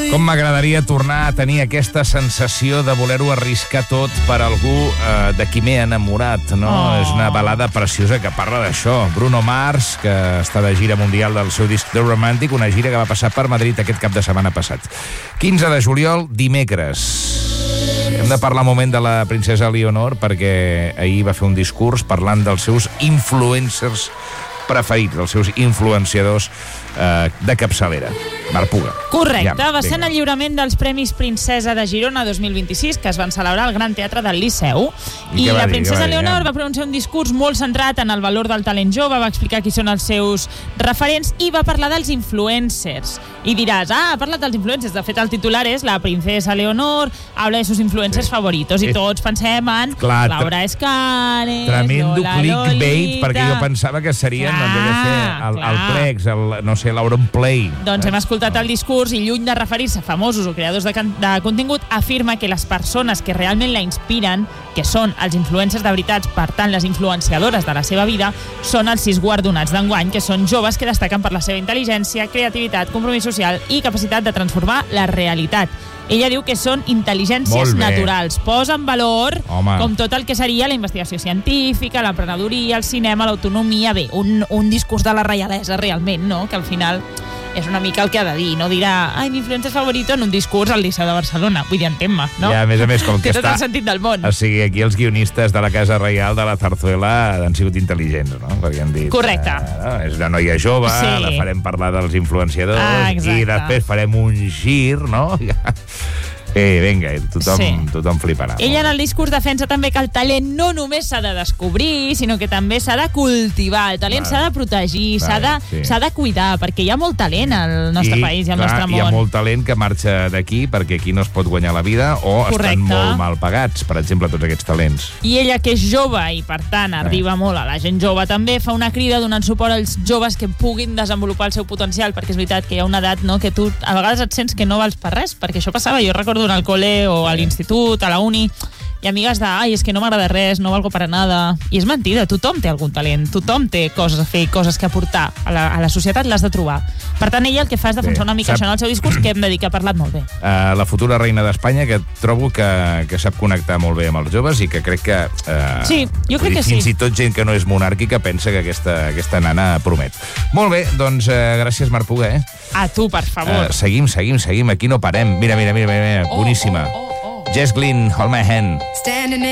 Com m'agradaria tornar a tenir aquesta sensació de voler-ho arriscar tot per algú de qui m'he enamorat, no? És una balada preciosa que parla d'això. Bruno Mars, que està de gira mundial del seu disc The Romantic, una gira que va passar per Madrid aquest cap de setmana passat. 15 de juliol, dimecres. Hem de parlar un moment de la princesa Leonor, perquè ahir va fer un discurs parlant dels seus influencers preferits, els seus influenciadors de capçalera. Marc Puga. Correcte, va ser en el lliurament dels Premis Princesa de Girona 2026, que es van celebrar al Gran Teatre del Liceu. I la princesa Leonor va pronunciar un discurs molt centrat en el valor del talent jove, va explicar qui són els seus referents i va parlar dels influencers. I diràs, ha parlat dels influencers. De fet, el titular és La princesa Leonor habla de sus influencers favoritos. I tots pensem en Laura Escanes, tremendo clickbait, Lolita. perquè jo pensava que serien el Plex, no sé, l'Auronplay. Doncs hem escoltat el discurs i lluny de referir-se a famosos o creadors de contingut, afirma que les persones que realment la inspiren, que són els influencers de veritat, per tant les influenciadores de la seva vida, són els 6 guardonats d'enguany, que són joves que destaquen per la seva intel·ligència, creativitat, compromís social i capacitat de transformar la realitat. Ella diu que són intel·ligències naturals. Posa en valor com tot el que seria la investigació científica, l'emprenedoria, el cinema, l'autonomia. Bé, un discurs de la reialesa realment, no? Que al final és una mica el que ha de dir. No dirà, ai, mi influencer favorito en un discurs al Liceu de Barcelona. Vull dir, entén-me, no? Ja, a més, com que té tot el sentit del món. O sigui, aquí els guionistes de la Casa Reial de la Zarzuela han sigut intel·ligents, no? Perquè han dit... Correcte. És una noia jove, la farem parlar dels influenciadors i després farem un gir, no? Vinga, tothom fliparà. Ella en el discurs defensa també que el talent no només s'ha de descobrir, sinó que també s'ha de cultivar. El talent s'ha de protegir, s'ha de cuidar, perquè hi ha molt talent al nostre país i al nostre món. Hi ha molt talent que marxa d'aquí perquè aquí no es pot guanyar la vida o estan molt mal pagats, per exemple, tots aquests talents. I ella, que és jove i, per tant, arriba molt a la gent jove, també fa una crida donant suport als joves que puguin desenvolupar el seu potencial, perquè és veritat que hi ha una edat que tu a vegades et sents que no vals per res, perquè això passava, jo recordo al col·le o a l'institut, a la uni, i amigues de, ai, és que no m'agrada res, no valgo para nada. I és mentida, tothom té algun talent, tothom té coses a fer, coses que aportar a la societat, l'has de trobar. Per tant, ella el que fa és defensar una mica això en el seu discurs, que hem de dir que ha parlat molt bé. La futura reina d'Espanya, que trobo que sap connectar molt bé amb els joves i que crec que... Sí, jo crec que sí. Fins i tot gent que no és monàrquica pensa que aquesta nana promet. Molt bé, doncs gràcies, Marc Puga, A tu, per favor. Seguim, aquí no parem. Mira, boníssima. Jess Glynne, Hold My Hand.